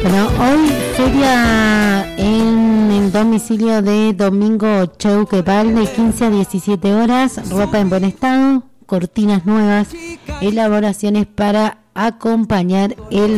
Bueno, hoy feria en el domicilio de Domingo Cheuquepal de 15 a 17 horas, ropa en buen estado, cortinas nuevas, elaboraciones para acompañar el